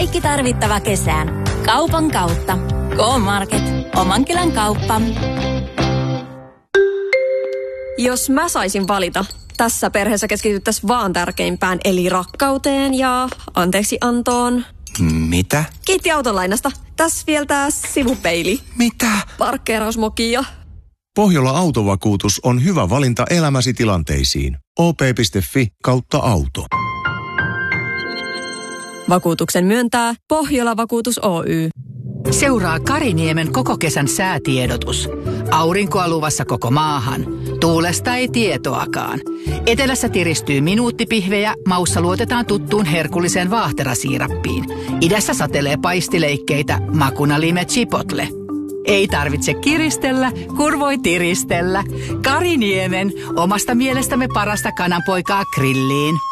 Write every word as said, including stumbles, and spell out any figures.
Kaikki tarvittava kesään. Kaupan kautta. K-Market. Oman kylän kauppa. Jos mä saisin valita, tässä perheessä keskityttäisiin vaan tärkeimpään, eli rakkauteen ja anteeksiantoon. Mitä? Kiitti autolainasta. Tässä vielä tää sivupeili. Mitä? Parkkeerausmoki ja... Pohjola Autovakuutus on hyvä valinta elämäsi tilanteisiin. o p piste f i kautta auto. Vakuutuksen myöntää Pohjola Vakuutus Oy. Seuraa Kariniemen koko kesän säätiedotus. Aurinkoa luvassa koko maahan. Tuulesta ei tietoakaan. Etelässä tiristyy minuuttipihvejä, maussa luotetaan tuttuun herkulliseen vaahterasiirappiin. Idässä satelee paistileikkeitä, makuna lime chipotle. Ei tarvitse kiristellä, kun voi tiristellä. Kariniemen, omasta mielestämme parasta kananpoikaa grilliin.